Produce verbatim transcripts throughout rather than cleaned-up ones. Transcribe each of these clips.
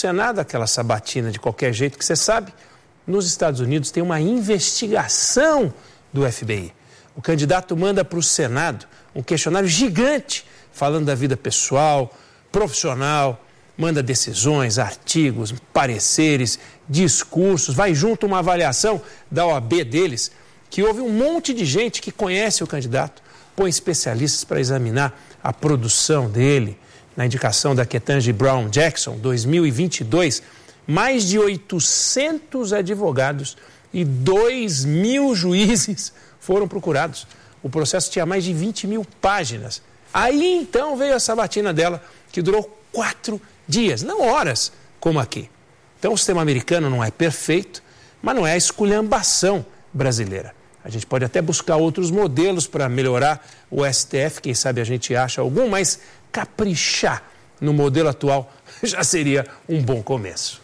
Senado, aquela sabatina de qualquer jeito que você sabe. Nos Estados Unidos tem uma investigação do F B I. O candidato manda para o Senado um questionário gigante, falando da vida pessoal, profissional, manda decisões, artigos, pareceres, discursos, vai junto uma avaliação da O A B deles, que houve um monte de gente que conhece o candidato, põe especialistas para examinar a produção dele. Na indicação da Ketanji Brown Jackson, dois mil e vinte e dois, mais de oitocentos advogados e dois mil juízes foram procurados. O processo tinha mais de vinte mil páginas. Aí então veio a sabatina dela, que durou quatro dias, não horas, como aqui. Então o sistema americano não é perfeito, mas não é a esculhambação brasileira. A gente pode até buscar outros modelos para melhorar o S T F, quem sabe a gente acha algum, mas caprichar no modelo atual já seria um bom começo.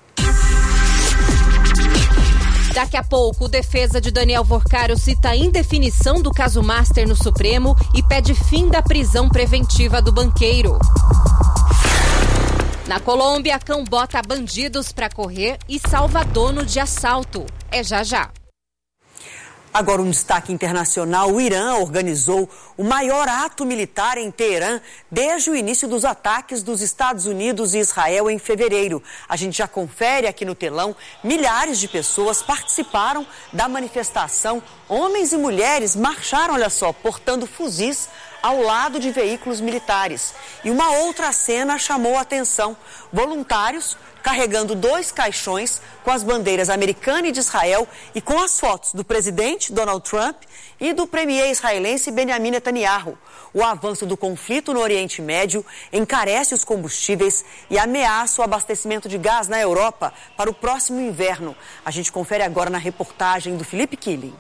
Daqui a pouco, defesa de Daniel Vorcaro cita a indefinição do caso Master no Supremo e pede fim da prisão preventiva do banqueiro. Na Colômbia, cão bota bandidos para correr e salva dono de assalto. É já já. Agora um destaque internacional, o Irã organizou o maior ato militar em Teherã desde o início dos ataques dos Estados Unidos e Israel em fevereiro. A gente já confere aqui no telão, milhares de pessoas participaram da manifestação. Homens e mulheres marcharam, olha só, portando fuzis ao lado de veículos militares. E uma outra cena chamou a atenção. Voluntários carregando dois caixões com as bandeiras americana e de Israel e com as fotos do presidente Donald Trump e do premier israelense Benjamin Netanyahu. O avanço do conflito no Oriente Médio encarece os combustíveis e ameaça o abastecimento de gás na Europa para o próximo inverno. A gente confere agora na reportagem do Felipe Killing.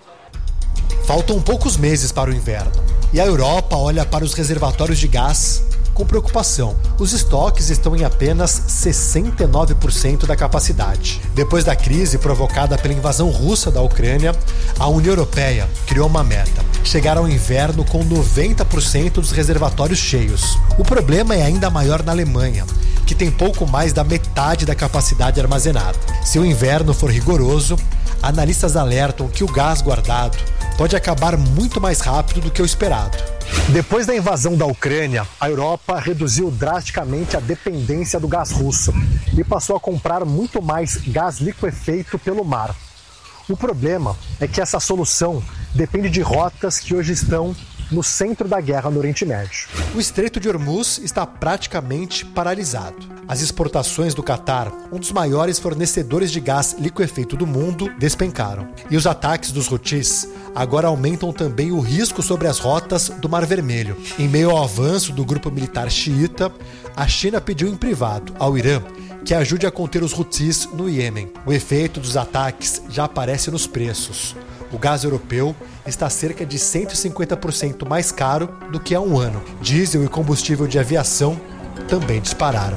Faltam poucos meses para o inverno e a Europa olha para os reservatórios de gás com preocupação. Os estoques estão em apenas sessenta e nove por cento da capacidade. Depois da crise provocada pela invasão russa da Ucrânia, a União Europeia criou uma meta: chegar ao inverno com noventa por cento dos reservatórios cheios. O problema é ainda maior na Alemanha, que tem pouco mais da metade da capacidade armazenada. Se o inverno for rigoroso, analistas alertam que o gás guardado pode acabar muito mais rápido do que o esperado. Depois da invasão da Ucrânia, a Europa reduziu drasticamente a dependência do gás russo e passou a comprar muito mais gás liquefeito pelo mar. O problema é que essa solução depende de rotas que hoje estão no centro da guerra no Oriente Médio. O Estreito de Hormuz está praticamente paralisado. As exportações do Catar, um dos maiores fornecedores de gás liquefeito do mundo, despencaram. E os ataques dos Houthis agora aumentam também o risco sobre as rotas do Mar Vermelho. Em meio ao avanço do grupo militar xiita, a China pediu em privado ao Irã que ajude a conter os Houthis no Iêmen. O efeito dos ataques já aparece nos preços. O gás europeu está cerca de cento e cinquenta por cento mais caro do que há um ano. Diesel e combustível de aviação também dispararam.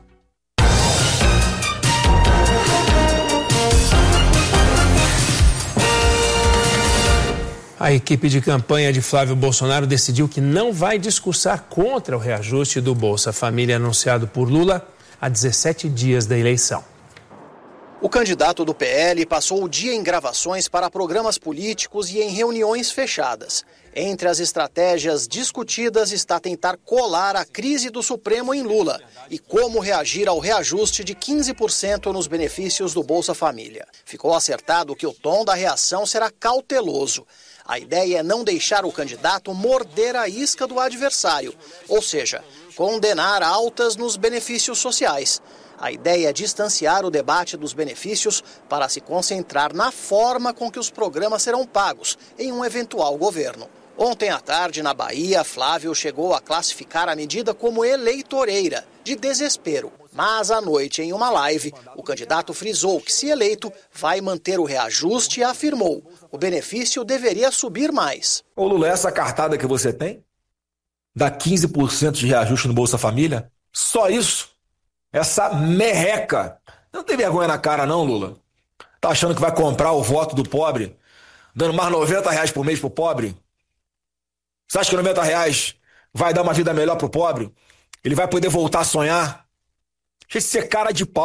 A equipe de campanha de Flávio Bolsonaro decidiu que não vai discursar contra o reajuste do Bolsa Família anunciado por Lula há dezessete dias da eleição. O candidato do P L passou o dia em gravações para programas políticos e em reuniões fechadas. Entre as estratégias discutidas está tentar colar a crise do Supremo em Lula e como reagir ao reajuste de quinze por cento nos benefícios do Bolsa Família. Ficou acertado que o tom da reação será cauteloso. A ideia é não deixar o candidato morder a isca do adversário, ou seja, condenar altas nos benefícios sociais. A ideia é distanciar o debate dos benefícios para se concentrar na forma com que os programas serão pagos em um eventual governo. Ontem à tarde, na Bahia, Flávio chegou a classificar a medida como eleitoreira, de desespero. Mas à noite, em uma live, o candidato frisou que, se eleito, vai manter o reajuste e afirmou: o benefício deveria subir mais. Ô Lula, essa cartada que você tem, dá quinze por cento de reajuste no Bolsa Família? Só isso? Essa merreca. Não tem vergonha na cara não, Lula? Tá achando que vai comprar o voto do pobre, dando mais noventa reais por mês pro pobre? Você acha que noventa reais vai dar uma vida melhor pro pobre? Ele vai poder voltar a sonhar? Deixa de ser cara de pau.